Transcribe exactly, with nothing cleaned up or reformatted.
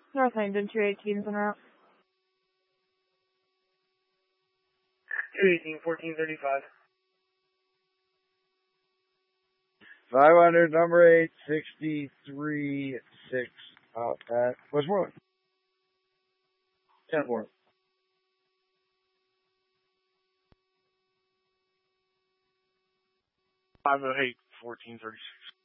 North Langdon, two eighteen en route. two eighteen, fourteen thirty-five. five hundred, number eight, sixty-three, six, out at Westmoreland. ten four. five oh eight, fourteen thirty-six.